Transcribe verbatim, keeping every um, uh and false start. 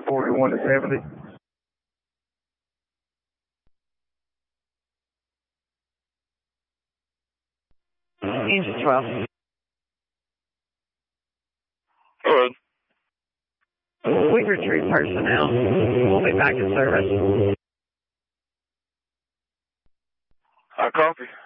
forty-one to seventy. Engine twelve. Good. We retrieve personnel. We'll be back in service. I copy.